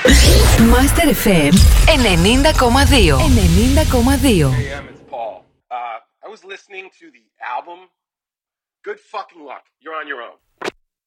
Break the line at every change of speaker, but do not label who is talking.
Master FM 90,2. 90,2.
Hey, it's Paul. I was listening to the album. Good fucking luck. You're on your own.